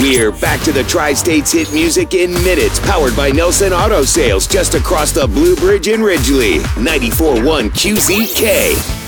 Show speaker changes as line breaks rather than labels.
We're back to the Tri-States hit music in minutes, powered by Nelson Auto Sales just across the Blue Bridge in Ridgely. 94.1 QZK.